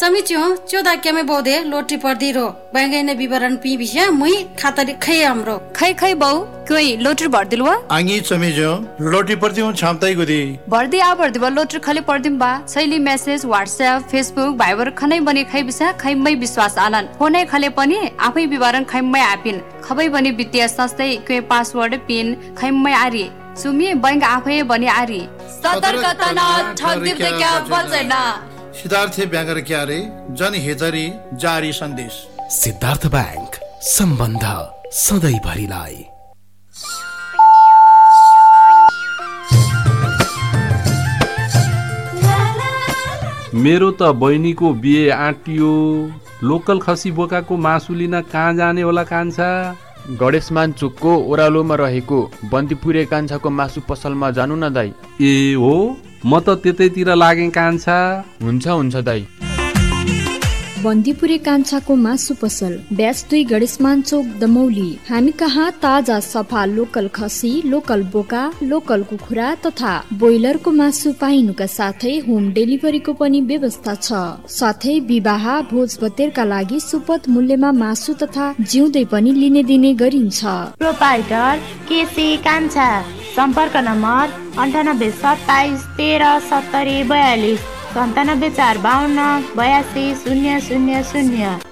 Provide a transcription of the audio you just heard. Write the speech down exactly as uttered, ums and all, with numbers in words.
समिच्यो चौदा क्यामे बौदे लोटरी पर्दी रो बैंगने विवरण पी बिया मुई खातारी खै हाम्रो खै खै बौ कोइ लोटरी भर्दिलवा आङी समिज्यो लोटरी पर्दी हुँ छाम्दै गुदी भर्दी आ भर्दी बा लोटरी खले पर्दिम बा शैली मेसेज व्हाट्सएप फेसबुक भाइबर खनै बने खै बिसा खैमै विश्वास आनन फोनै खले पनि आफै विवरण खैमै आपिन खबै बने वित्तीय संस्थै के पासवर्ड पिन खैमै आरी सुमी बैंक आफै बने आरी सतर्कता न ठग्दिम त क्या बल्दैन सिद्धार्थ ब्याङ्क क्या रे जनहितरी जारी सन्देश। सिद्धार्थ ब्याङ्क सम्बन्ध सधैँभरिलाई। मेरो त बहिनीको बिहे आँटियो लोकल खसी बोकाको मासु लिन कहाँ जाने होला कान्छा? गणेशमान चोकको ओह्रालोमा रहेको बन्दीपुरे कान्छाको मासु पसलमा जानु न दाई। ए हो म त त्यतैतिर लागेँ कान्छा। हुन्छ हुन्छ दाई। बन्दीपुरे कान्छाको मासु पसल ब्याच दुई गणेशमान चोक दमौली। हामी कहाँ ताजा सफा लोकल खसी लोकल बोका लोकल कुखुरा तथा ब्रोइलरको मासु पाइनुका साथै होम डेलिभरीको पनि व्यवस्था छ। साथै विवाह भोज भतेरका लागि सुपथ मूल्यमा मासु तथा जिउँदै पनि लिने दिने गरिन्छ। प्रोपाइटर केसी कान्छा सम्पर्क नम्बर अन्ठानब्बे सत्ताइस तेह्र सत्तरी बयालिस सन्तानब्बे चार बाहन्न बयासी शून्य शून्य शून्य।